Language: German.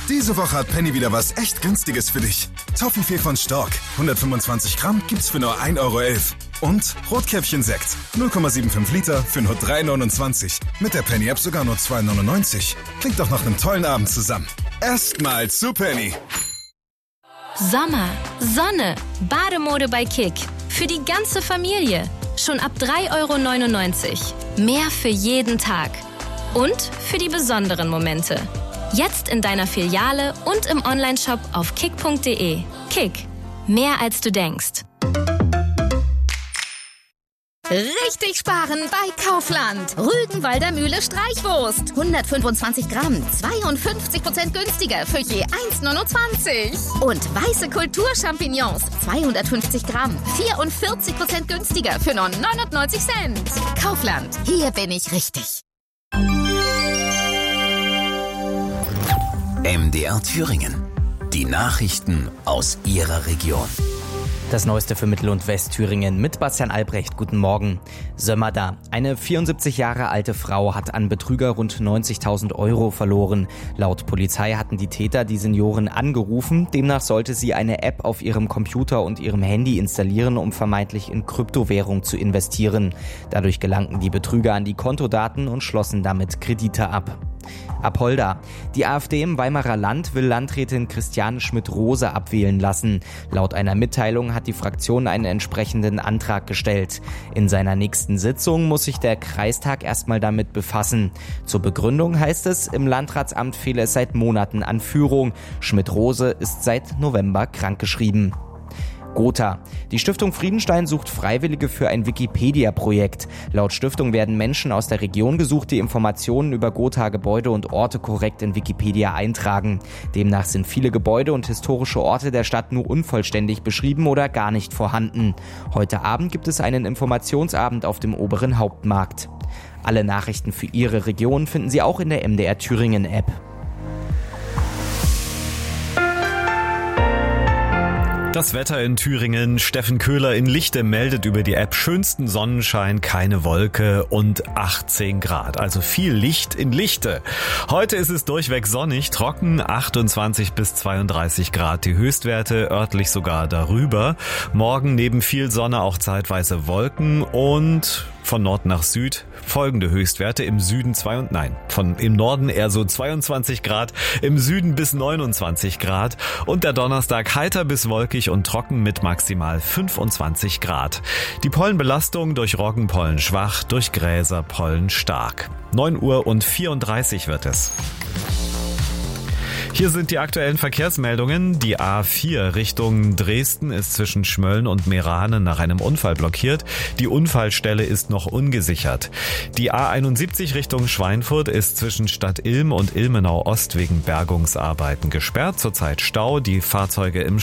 Diese Woche hat Penny wieder was echt Günstiges für dich. Toffifee von Stork, 125 Gramm, gibt's für nur 1,11 € Und Rotkäppchen-Sekt, 0,75 Liter für nur 3,29 €. Mit der Penny-App sogar nur 2,99 €. Klingt doch nach einem tollen Abend zusammen. Erstmal zu Penny. Sommer, Sonne, Bademode bei Kick. Für die ganze Familie. Schon ab 3,99 €. Mehr für jeden Tag. Und für die besonderen Momente. Jetzt in deiner Filiale und im Onlineshop auf kick.de. Kick. Mehr als du denkst. Richtig sparen bei Kaufland. Rügenwalder Mühle Streichwurst. 125 Gramm, 52% günstiger für je 1,29 €. Und weiße Kulturchampignons, 250 Gramm, 44% günstiger für nur 99 Cent. Kaufland, hier bin ich richtig. MDR Thüringen. Die Nachrichten aus Ihrer Region. Das Neueste für Mittel- und Westthüringen mit Bastian Albrecht. Guten Morgen. Sömmerda. Eine 74 Jahre alte Frau hat an Betrüger rund 90.000 € verloren. Laut Polizei hatten die Täter die Seniorin angerufen. Demnach sollte sie eine App auf ihrem Computer und ihrem Handy installieren, um vermeintlich in Kryptowährung zu investieren. Dadurch gelangten die Betrüger an die Kontodaten und schlossen damit Kredite ab. Apolda. Die AfD im Weimarer Land will Landrätin Christiane Schmidt-Rose abwählen lassen. Laut einer Mitteilung hat die Fraktion einen entsprechenden Antrag gestellt. In seiner nächsten Sitzung muss sich der Kreistag erstmal damit befassen. Zur Begründung heißt es, im Landratsamt fehle es seit Monaten an Führung. Schmidt-Rose ist seit November krankgeschrieben. Gotha. Die Stiftung Friedenstein sucht Freiwillige für ein Wikipedia-Projekt. Laut Stiftung werden Menschen aus der Region gesucht, die Informationen über Gotha-Gebäude und Orte korrekt in Wikipedia eintragen. Demnach sind viele Gebäude und historische Orte der Stadt nur unvollständig beschrieben oder gar nicht vorhanden. Heute Abend gibt es einen Informationsabend auf dem oberen Hauptmarkt. Alle Nachrichten für Ihre Region finden Sie auch in der MDR Thüringen App. Das Wetter in Thüringen. Steffen Köhler in Lichte meldet über die App schönsten Sonnenschein, keine Wolke und 18 Grad. Also viel Licht in Lichte. Heute ist es durchweg sonnig, trocken, 28 bis 32 Grad die Höchstwerte, örtlich sogar darüber. Morgen neben viel Sonne auch zeitweise Wolken und von Nord nach Süd folgende Höchstwerte: im Süden im Norden eher so 22 Grad, im Süden bis 29 Grad und der Donnerstag heiter bis wolkig und trocken mit maximal 25 Grad. Die Pollenbelastung durch Roggenpollen schwach, durch Gräserpollen stark. 9:34 wird es. Hier sind die aktuellen Verkehrsmeldungen. Die A4 Richtung Dresden ist zwischen Schmölln und Meerane nach einem Unfall blockiert. Die Unfallstelle ist noch ungesichert. Die A71 Richtung Schweinfurt ist zwischen Stadt Ilm und Ilmenau Ost wegen Bergungsarbeiten gesperrt. Zurzeit Stau, die Fahrzeuge im